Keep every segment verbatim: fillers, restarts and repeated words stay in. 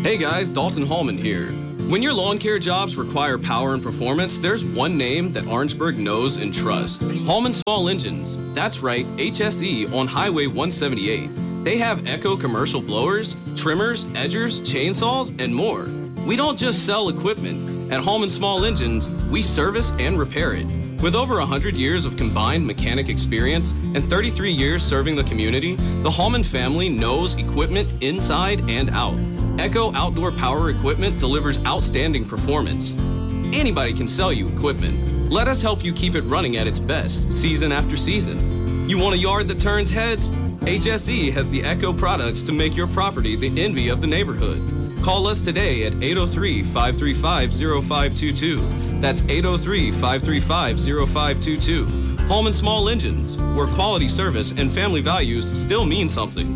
Hey guys, Dalton Hallman here. When your lawn care jobs require power and performance, there's one name that Orangeburg knows and trusts. Hallman Small Engines. That's right, H S E on Highway one seventy-eight. They have Echo commercial blowers, trimmers, edgers, chainsaws, and more. We don't just sell equipment. At Hallman Small Engines, we service and repair it. With over one hundred years of combined mechanic experience and thirty-three years serving the community, the Hallman family knows equipment inside and out. Echo Outdoor Power Equipment delivers outstanding performance. Anybody can sell you equipment. Let us help you keep it running at its best, season after season. You want a yard that turns heads? H S E has the Echo products to make your property the envy of the neighborhood. Call us today at eight oh three, five three five, oh five two two. That's eight oh three, five three five, oh five two two. Hallman Small Engines, where quality service and family values still mean something.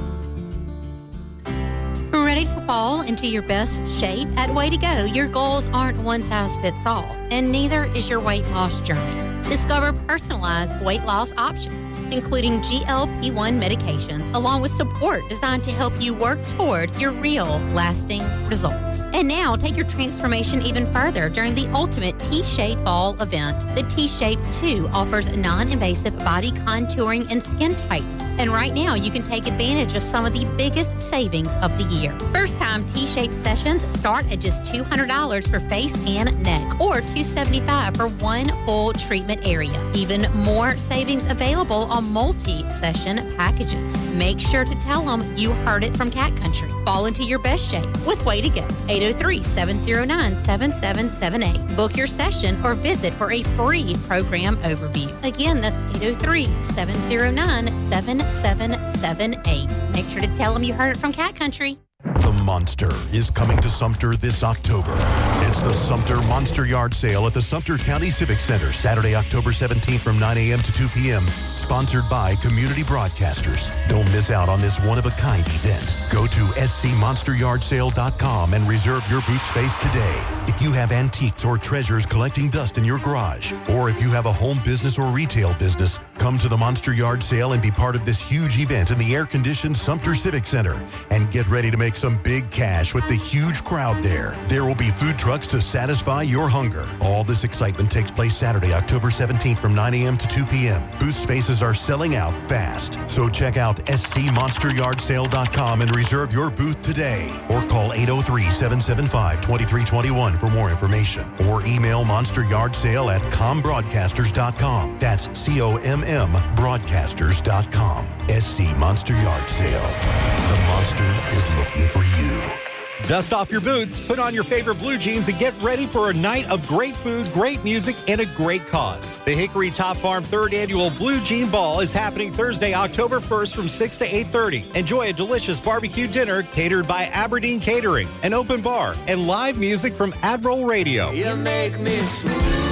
Ready to fall into your best shape? At Way to Go, your goals aren't one size fits all, and neither is your weight loss journey. Discover personalized weight loss options, including G L P one medications, along with support designed to help you work toward your real, lasting results. And now, take your transformation even further during the ultimate T-Shape Fall event. The T-Shape two offers non-invasive body contouring and skin tightening. And right now, you can take advantage of some of the biggest savings of the year. First-time T-Shape sessions start at just two hundred dollars for face and neck, or two hundred seventy-five dollars for one full treatment area. Even more savings available on multi-session packages. Make sure to tell them you heard it from Cat Country. Fall into your best shape with Way to Go. eight oh three, seven oh nine, seven seven seven eight. Book your session or visit for a free program overview. Again, that's eight oh three, seven oh nine, seven seven seven eight. Make sure to tell them you heard it from Cat Country. The Monster is coming to Sumter this October. It's the Sumter Monster Yard Sale at the Sumter County Civic Center, Saturday, October seventeenth from nine a.m. to two p.m. Sponsored by Community Broadcasters. Don't miss out on this one-of-a-kind event. Go to s c monster yard sale dot com and reserve your booth space today. If you have antiques or treasures collecting dust in your garage, or if you have a home business or retail business, come to the Monster Yard Sale and be part of this huge event in the air-conditioned Sumter Civic Center. And get ready to make some big cash with the huge crowd there. There will be food trucks to satisfy your hunger. All this excitement takes place Saturday, October seventeenth from nine a.m. to two p.m. Booth spaces are selling out fast. So check out s c monster yard sale dot com and reserve your booth today. Or call eight oh three, seven seven five, two three two one for more information. Or email monsteryardsale at com broadcasters dot com. That's C O M M broadcasters dot com. S C Monster Yard Sale. The Monster is looking for you. Dust off your boots, put on your favorite blue jeans, and get ready for a night of great food, great music, and a great cause. The Hickory Top Farm third Annual Blue Jean Ball is happening Thursday, October first from six to eight thirty. Enjoy a delicious barbecue dinner catered by Aberdeen Catering, an open bar, and live music from Admiral Radio. You make me sweet.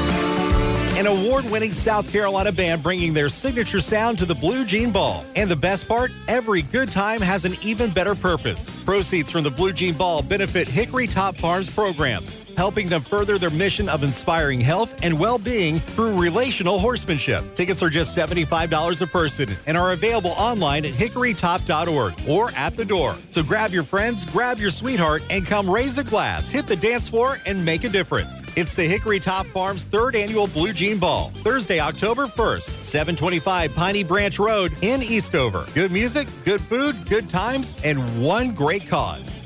An award-winning South Carolina band bringing their signature sound to the Blue Jean Ball. And the best part, every good time has an even better purpose. Proceeds from the Blue Jean Ball benefit Hickory Top Farms programs, helping them further their mission of inspiring health and well-being through relational horsemanship. Tickets are just seventy-five dollars a person and are available online at hickory top dot org or at the door. So grab your friends, grab your sweetheart, and come raise a glass, hit the dance floor, and make a difference. It's the Hickory Top Farms third Annual Blue Jean Ball, Thursday, October first, seven twenty-five Piney Branch Road in Eastover. Good music, good food, good times, and one great cause.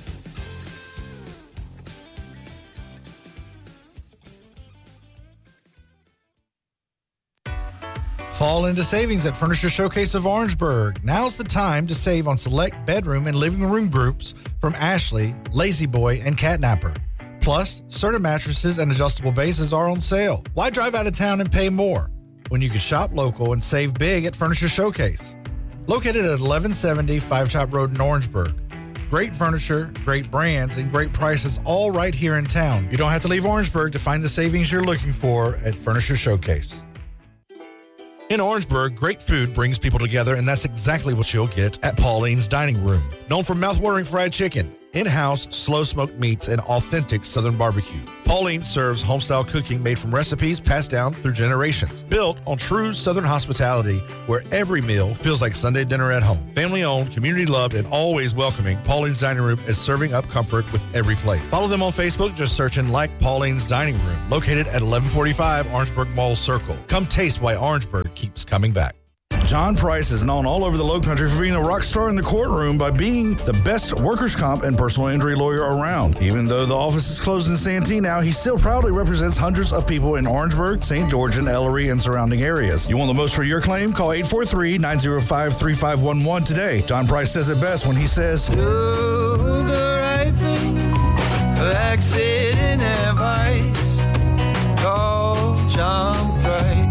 Fall into savings at Furniture Showcase of Orangeburg. Now's the time to save on select bedroom and living room groups from Ashley, Lazy Boy, and Catnapper. Plus, certain mattresses and adjustable bases are on sale. Why drive out of town and pay more when you can shop local and save big at Furniture Showcase? Located at eleven seventy Five Top Road in Orangeburg. Great furniture, great brands, and great prices all right here in town. You don't have to leave Orangeburg to find the savings you're looking for at Furniture Showcase. In Orangeburg, great food brings people together, and that's exactly what you'll get at Pauline's Dining Room. Known for mouthwatering fried chicken, in-house slow-smoked meats, and authentic Southern barbecue. Pauline serves home-style cooking made from recipes passed down through generations, built on true Southern hospitality where every meal feels like Sunday dinner at home. Family-owned, community-loved, and always welcoming, Pauline's Dining Room is serving up comfort with every plate. Follow them on Facebook, just searching Like Pauline's Dining Room, located at eleven forty-five Orangeburg Mall Circle. Come taste why Orangeburg keeps coming back. John Price is known all over the Low Country for being a rock star in the courtroom by being the best workers' comp and personal injury lawyer around. Even though the office is closed in Santee now, he still proudly represents hundreds of people in Orangeburg, Saint George, and Ellery and surrounding areas. You want the most for your claim? Call eight four three, nine zero five, three five one one today. John Price says it best when he says, Do the right thing for accident advice. Call John Price.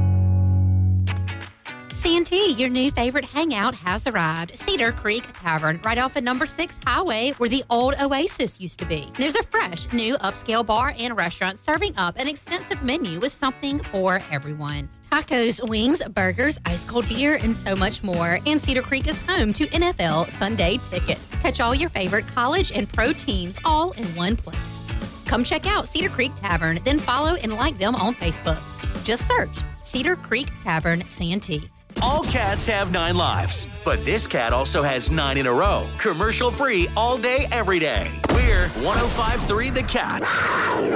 Santee, your new favorite hangout has arrived. Cedar Creek Tavern, right off of number six Highway, where the old Oasis used to be. There's a fresh, new upscale bar and restaurant serving up an extensive menu with something for everyone. Tacos, wings, burgers, ice cold beer, and so much more. And Cedar Creek is home to N F L Sunday Ticket. Catch all your favorite college and pro teams all in one place. Come check out Cedar Creek Tavern, then follow and like them on Facebook. Just search Cedar Creek Tavern, Santee. All cats have nine lives, but this cat also has nine in a row. Commercial free all day, every day. We're one oh five point three The Cat.